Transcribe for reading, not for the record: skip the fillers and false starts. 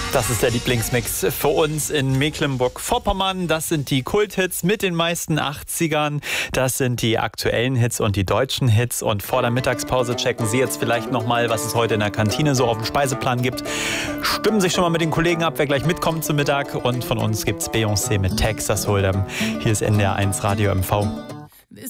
Das ist der Lieblingsmix für uns in Mecklenburg-Vorpommern. Das sind die Kulthits mit den meisten 80ern. Das sind die aktuellen Hits und die deutschen Hits. Und vor der Mittagspause checken Sie jetzt vielleicht nochmal, was es heute in der Kantine so auf dem Speiseplan gibt. Stimmen sich schon mal mit den Kollegen ab, wer gleich mitkommt zum Mittag. Und von uns gibt's Beyoncé mit Texas Hold'em. Hier ist NDR 1 Radio MV.